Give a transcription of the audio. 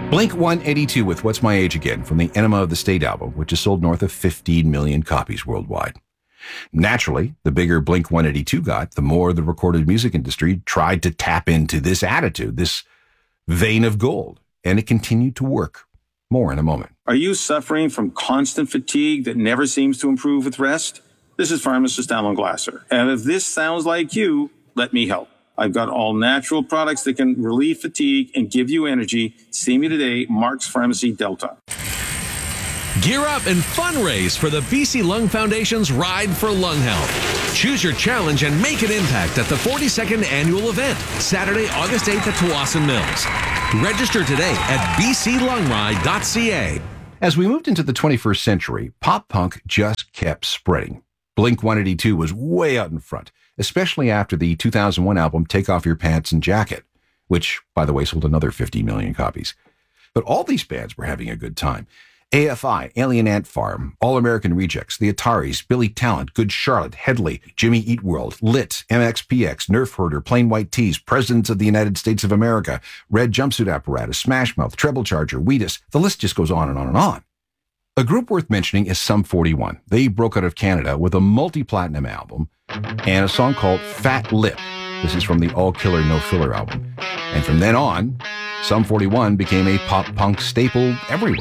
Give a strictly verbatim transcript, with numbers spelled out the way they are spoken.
Blink one eighty-two with What's My Age Again from the Enema of the State album, which has sold north of fifteen million copies worldwide. Naturally, the bigger Blink one eighty-two got, the more the recorded music industry tried to tap into this attitude, this vein of gold, and it continued to work. More in a moment. Are you suffering from constant fatigue that never seems to improve with rest? This is pharmacist Alan Glasser, and if this sounds like you, let me help. I've got all natural products that can relieve fatigue and give you energy. See me today, Mark's Pharmacy Delta. Gear up and fundraise for the B C Lung Foundation's Ride for Lung Health. Choose your challenge and make an impact at the forty-second annual event, Saturday, August eighth at Tsawwassen Mills. Register today at b c lung ride dot c a. As we moved into the twenty-first century, pop punk just kept spreading. Blink one eighty-two was way out in front, especially after the two thousand one album Take Off Your Pants and Jacket, which, by the way, sold another fifty million copies. But all these bands were having a good time. A F I, Alien Ant Farm, All American Rejects, The Ataris, Billy Talent, Good Charlotte, Headley, Jimmy Eat World, Lit, M X P X, Nerf Herder, Plain White Tees, Presidents of the United States of America, Red Jumpsuit Apparatus, Smash Mouth, Treble Charger, Wheatus. The list just goes on and on and on. A group worth mentioning is Sum forty-one. They broke out of Canada with a multi-platinum album and a song called Fat Lip. This is from the All Killer No Filler album. And from then on, Sum forty-one became a pop punk staple everywhere.